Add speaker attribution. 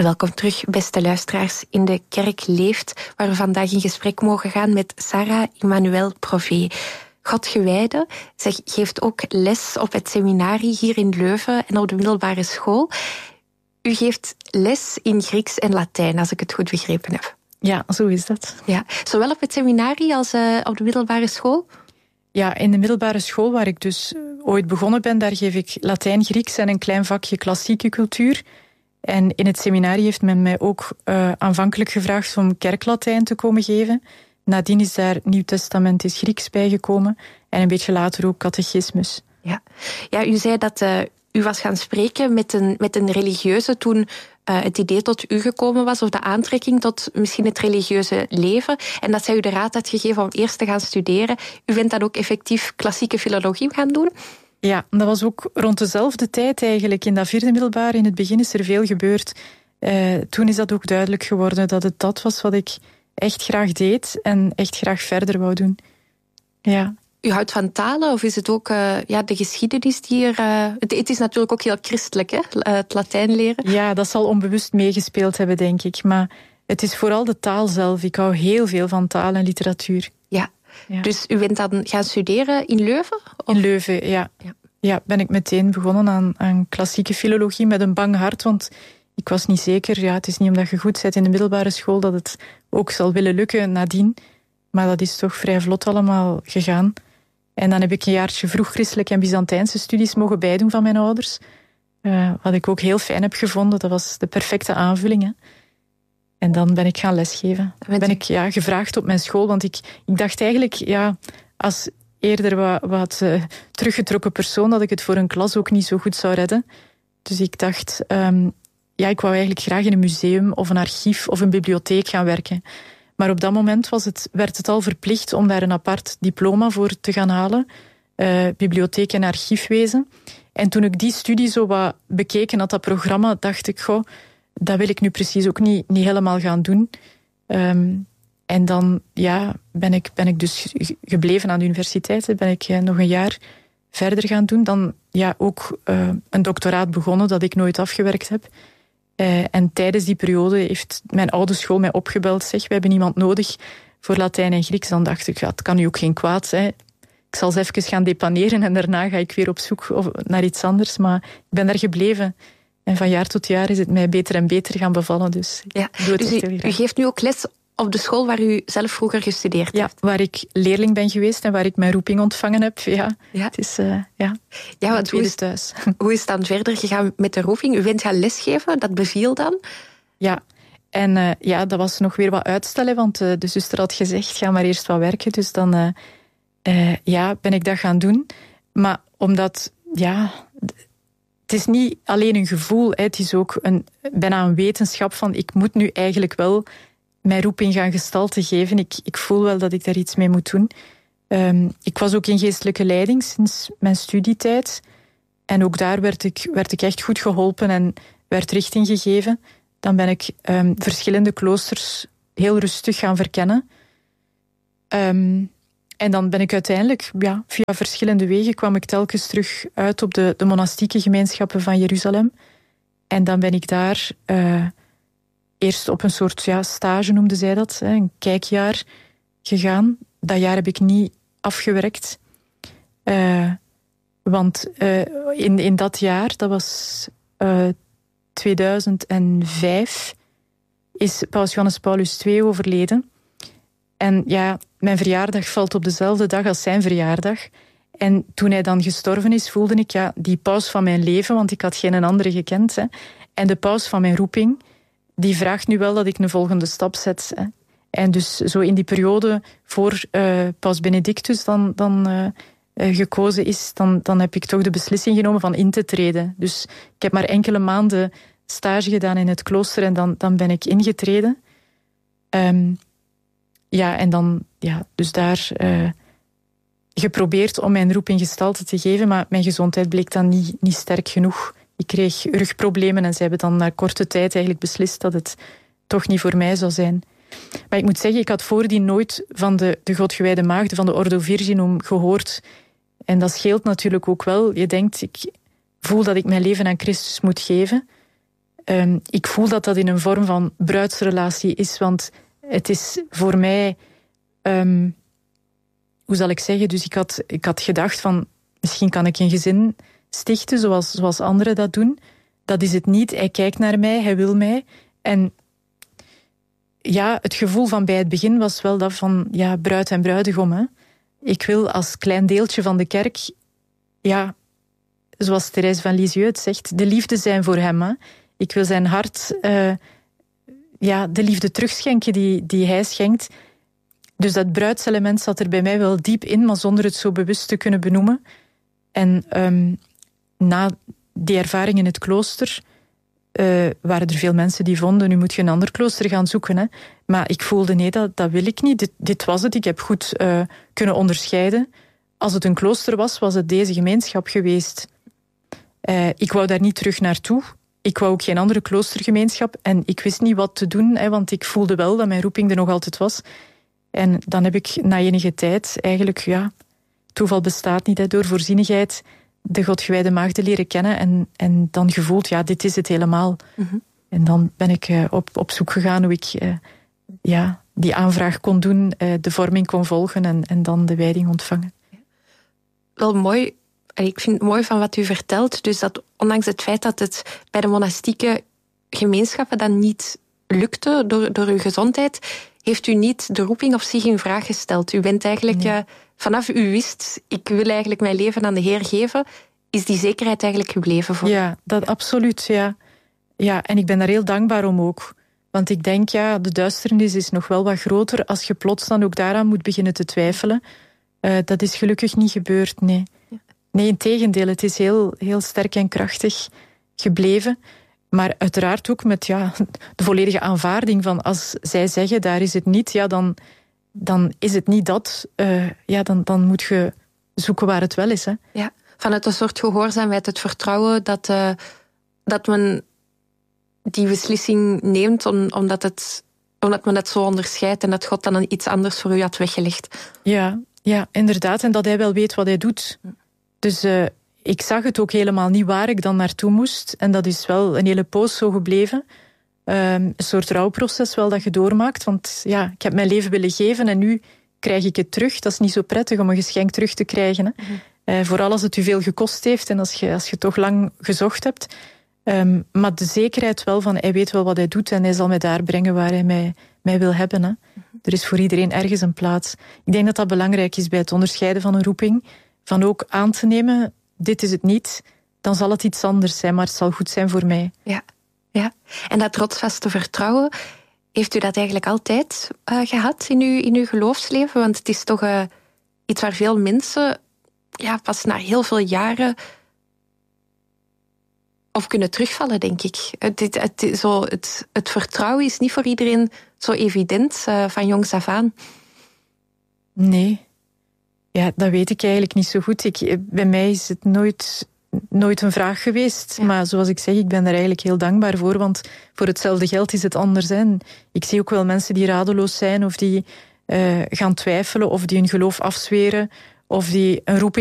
Speaker 1: Welkom terug, beste luisteraars, in De Kerk Leeft, waar we vandaag in gesprek mogen gaan met Sarah Emmanuelle Provee. Godgewijde, zij geeft ook les op het seminarie hier in Leuven en op de middelbare school. U geeft les in Grieks en Latijn, als ik het goed begrepen heb.
Speaker 2: Ja, zo is dat.
Speaker 1: Ja, zowel op het seminarie als op de middelbare school?
Speaker 2: Ja, in de middelbare school, waar ik dus ooit begonnen ben, daar geef ik Latijn, Grieks en een klein vakje klassieke cultuur. En in het seminarie heeft men mij ook aanvankelijk gevraagd om kerklatijn te komen geven. Nadien is daar Nieuwtestamentisch Grieks bijgekomen en een beetje later ook catechismus.
Speaker 1: Ja, u zei dat u was gaan spreken met een religieuze toen het idee tot u gekomen was, of de aantrekking tot misschien het religieuze leven, en dat zij u de raad had gegeven om eerst te gaan studeren. U bent dan ook effectief klassieke filologie gaan doen?
Speaker 2: Ja, dat was ook rond dezelfde tijd eigenlijk. In dat vierde middelbaar, in het begin is er veel gebeurd. Toen is dat ook duidelijk geworden dat het dat was wat ik echt graag deed en echt graag verder wou doen. Ja.
Speaker 1: U houdt van talen, of is het ook de geschiedenis die er... Het is natuurlijk ook heel christelijk, hè? Het Latijn leren.
Speaker 2: Ja, dat zal onbewust meegespeeld hebben, denk ik. Maar het is vooral de taal zelf. Ik hou heel veel van taal en literatuur.
Speaker 1: Ja. Dus u bent dan gaan studeren in Leuven?
Speaker 2: Of? In Leuven, ja. Ja, ben ik meteen begonnen aan klassieke filologie met een bang hart, want ik was niet zeker. Ja, het is niet omdat je goed bent in de middelbare school dat het ook zal willen lukken nadien. Maar dat is toch vrij vlot allemaal gegaan. En dan heb ik een jaartje vroeg christelijke en Byzantijnse studies mogen bijdoen van mijn ouders. Wat ik ook heel fijn heb gevonden. Dat was de perfecte aanvulling. Hè. En dan ben ik gaan lesgeven. Ben ik gevraagd op mijn school, want ik dacht eigenlijk, als eerder wat teruggetrokken persoon, dat ik het voor een klas ook niet zo goed zou redden. Dus ik dacht, ik wou eigenlijk graag in een museum of een archief of een bibliotheek gaan werken. Maar op dat moment werd het al verplicht om daar een apart diploma voor te gaan halen. Bibliotheek en archiefwezen. En toen ik die studie zo wat bekeken had, dat programma, dacht ik, dat wil ik nu precies ook niet helemaal gaan doen. En dan ben ik dus gebleven aan de universiteit. Ben ik nog een jaar verder gaan doen. Dan ook een doctoraat begonnen dat ik nooit afgewerkt heb. En tijdens die periode heeft mijn oude school mij opgebeld. We hebben iemand nodig voor Latijn en Grieks. Dan dacht ik, het kan nu ook geen kwaad. Hè. Ik zal ze even gaan depaneren en daarna ga ik weer op zoek naar iets anders. Maar ik ben daar gebleven. En van jaar tot jaar is het mij beter en beter gaan bevallen. Dus
Speaker 1: u geeft nu ook les op de school waar u zelf vroeger gestudeerd hebt?
Speaker 2: Ja, waar ik leerling ben geweest en waar ik mijn roeping ontvangen heb. Het is thuis.
Speaker 1: Hoe is het dan verder gegaan met de roeping? U bent gaan lesgeven, dat beviel dan?
Speaker 2: Ja, en dat was nog weer wat uitstellen, want de zuster had gezegd, ga maar eerst wat werken. Dus dan ben ik dat gaan doen. Maar omdat, het is niet alleen een gevoel, het is ook bijna een wetenschap van, ik moet nu eigenlijk wel mijn roeping gaan gestalte geven. Ik voel wel dat ik daar iets mee moet doen. Ik was ook in geestelijke leiding sinds mijn studietijd. En ook daar werd ik echt goed geholpen en werd richting gegeven. Dan ben ik verschillende kloosters heel rustig gaan verkennen. En dan ben ik uiteindelijk, via verschillende wegen, kwam ik telkens terug uit op de monastieke gemeenschappen van Jeruzalem. En dan ben ik daar eerst op een soort stage, noemde zij dat, een kijkjaar gegaan. Dat jaar heb ik niet afgewerkt. Want in dat jaar, dat was 2005, is Paus Johannes Paulus II overleden. En mijn verjaardag valt op dezelfde dag als zijn verjaardag. En toen hij dan gestorven is, voelde ik die paus van mijn leven, want ik had geen andere gekend. En de paus van mijn roeping, die vraagt nu wel dat ik een volgende stap zet. En dus zo in die periode voor paus Benedictus dan gekozen is, dan heb ik toch de beslissing genomen van in te treden. Dus ik heb maar enkele maanden stage gedaan in het klooster en dan ben ik ingetreden. Dus daar geprobeerd om mijn roeping gestalte te geven, maar mijn gezondheid bleek dan niet sterk genoeg. Ik kreeg rugproblemen en ze hebben dan na korte tijd eigenlijk beslist dat het toch niet voor mij zou zijn. Maar ik moet zeggen, ik had voordien nooit van de Godgewijde Maagden, van de Ordo Virginum gehoord. En dat scheelt natuurlijk ook wel. Je denkt, ik voel dat ik mijn leven aan Christus moet geven. Ik voel dat in een vorm van bruidsrelatie is, want het is voor mij... hoe zal ik zeggen? Dus ik had gedacht van, misschien kan ik een gezin stichten, zoals anderen dat doen. Dat is het niet. Hij kijkt naar mij, hij wil mij. En ja, het gevoel van bij het begin was wel dat van, ja, bruid en bruidegom. Hè. Ik wil als klein deeltje van de kerk, ja, zoals Thérèse van Lisieux het zegt, de liefde zijn voor hem. Hè. Ik wil zijn hart, de liefde terugschenken die hij schenkt. Dus dat bruidselement zat er bij mij wel diep in, maar zonder het zo bewust te kunnen benoemen. En na die ervaring in het klooster waren er veel mensen die vonden, nu moet je een ander klooster gaan zoeken. Hè. Maar ik voelde, nee, dat wil ik niet. Dit was het. Ik heb goed kunnen onderscheiden. Als het een klooster was het deze gemeenschap geweest. Ik wou daar niet terug naartoe. Ik wou ook geen andere kloostergemeenschap. En ik wist niet wat te doen, hè, want ik voelde wel dat mijn roeping er nog altijd was. En dan heb ik na enige tijd eigenlijk, ja, toeval bestaat niet, hè, door voorzienigheid de Godgewijde Maagden leren kennen en dan gevoeld, ja, dit is het helemaal. Mm-hmm. En dan ben ik op zoek gegaan hoe ik die aanvraag kon doen, de vorming kon volgen en dan de wijding ontvangen.
Speaker 1: Wel mooi. Ik vind het mooi van wat u vertelt, dus dat ondanks het feit dat het bij de monastieke gemeenschappen dan niet lukte door uw gezondheid, heeft u niet de roeping op zich in vraag gesteld. U bent eigenlijk, vanaf u wist, ik wil eigenlijk mijn leven aan de Heer geven, is die zekerheid eigenlijk gebleven voor u?
Speaker 2: Ja, dat absoluut, ja. Ja, en ik ben daar heel dankbaar om ook. Want ik denk, ja, de duisternis is nog wel wat groter als je plots dan ook daaraan moet beginnen te twijfelen. Dat is gelukkig niet gebeurd, nee. Nee, integendeel, het is heel, heel sterk en krachtig gebleven. Maar uiteraard ook met de volledige aanvaarding van als zij zeggen, daar is het niet, ja, dan is het niet dat. Dan moet je zoeken waar het wel is. Hè.
Speaker 1: Ja, vanuit een soort gehoorzaamheid, het vertrouwen dat men die beslissing neemt omdat men het zo onderscheidt en dat God dan iets anders voor u had weggelegd.
Speaker 2: Ja, inderdaad. En dat hij wel weet wat hij doet. Dus ik zag het ook helemaal niet waar ik dan naartoe moest. En dat is wel een hele poos zo gebleven. Een soort rouwproces wel dat je doormaakt. Want ja, ik heb mijn leven willen geven en nu krijg ik het terug. Dat is niet zo prettig om een geschenk terug te krijgen. Hè. Mm-hmm. Vooral als het u veel gekost heeft en als je toch lang gezocht hebt. Maar de zekerheid wel van hij weet wel wat hij doet en hij zal mij daar brengen waar hij mij wil hebben. Hè. Mm-hmm. Er is voor iedereen ergens een plaats. Ik denk dat dat belangrijk is bij het onderscheiden van een roeping. Van ook aan te nemen, dit is het niet, dan zal het iets anders zijn, maar het zal goed zijn voor mij.
Speaker 1: Ja. En dat rotsvaste vertrouwen, heeft u dat eigenlijk altijd gehad in uw geloofsleven? Want het is toch iets waar veel mensen pas na heel veel jaren op kunnen terugvallen, denk ik. Het vertrouwen is niet voor iedereen zo evident van jongs af aan.
Speaker 2: Nee. Ja, dat weet ik eigenlijk niet zo goed. Bij mij is het nooit een vraag geweest. Ja. Maar zoals ik zeg, ik ben daar eigenlijk heel dankbaar voor. Want voor hetzelfde geld is het anders. Hè. Ik zie ook wel mensen die radeloos zijn of die gaan twijfelen of die hun geloof afzweren of die een roeping